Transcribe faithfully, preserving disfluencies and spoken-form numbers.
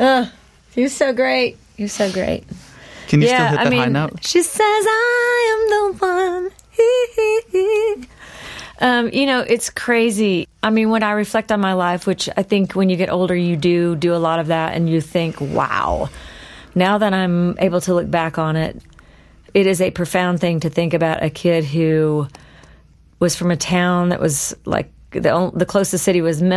Uh, you're so great. You're so great. Can you yeah, still hit I that mean, high note? She says, I am the one. um, you know, it's crazy. I mean, when I reflect on my life, which I think when you get older, you do do a lot of that, and you think, wow. Now that I'm able to look back on it, it is a profound thing to think about a kid who was from a town that was like, the, the closest city was